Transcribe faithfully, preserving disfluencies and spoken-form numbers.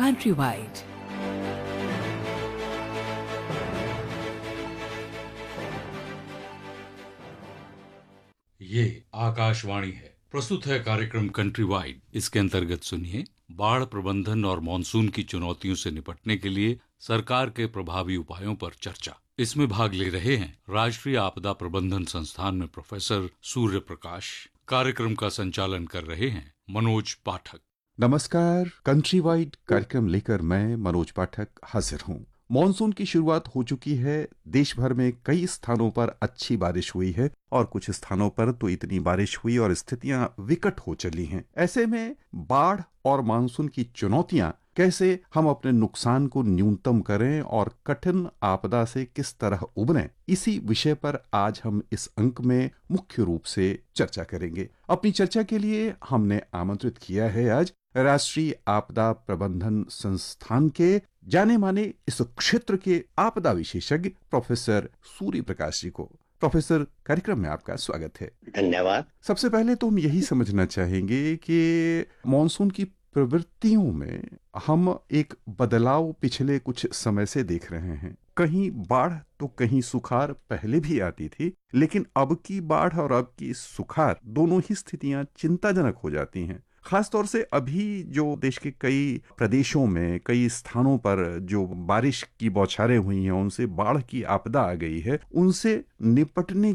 Countrywide. ये आकाशवाणी है। प्रस्तुत है कार्यक्रम कंट्री वाइड। इसके अंतर्गत सुनिए बाढ़ प्रबंधन और मानसून की चुनौतियों से निपटने के लिए सरकार के प्रभावी उपायों पर चर्चा। इसमें भाग ले रहे हैं राष्ट्रीय आपदा प्रबंधन संस्थान में प्रोफेसर सूर्य प्रकाश। कार्यक्रम का संचालन कर रहे हैं मनोज पाठक। नमस्कार, कंट्री वाइड कार्यक्रम लेकर मैं मनोज पाठक हाजिर हूँ। मॉनसून की शुरुआत हो चुकी है। देश भर में कई स्थानों पर अच्छी बारिश हुई है और कुछ स्थानों पर तो इतनी बारिश हुई और स्थितियां विकट हो चली हैं। ऐसे में बाढ़ और मानसून की चुनौतियां, कैसे हम अपने नुकसान को न्यूनतम करें और कठिन आपदा से किस तरह उबरें, इसी विषय पर आज हम इस अंक में मुख्य रूप से चर्चा करेंगे। अपनी चर्चा के लिए हमने आमंत्रित किया है आज राष्ट्रीय आपदा प्रबंधन संस्थान के जाने माने इस क्षेत्र के आपदा विशेषज्ञ प्रोफेसर सूर्य प्रकाश जी को। प्रोफेसर, कार्यक्रम में आपका स्वागत है। धन्यवाद। सबसे पहले तो हम यही समझना चाहेंगे कि मॉनसून की प्रवृत्तियों में हम एक बदलाव पिछले कुछ समय से देख रहे हैं। कहीं बाढ़ तो कहीं सुखाड़ पहले भी आती थी, लेकिन अब की बाढ़ और अब की सुखाड़ दोनों ही स्थितियां चिंताजनक हो जाती हैं। खासतौर से अभी जो देश के कई प्रदेशों में कई स्थानों पर जो बारिश की बौछारें हुई हैं, उनसे बाढ़ की आपदा आ गई है, उनसे निपटने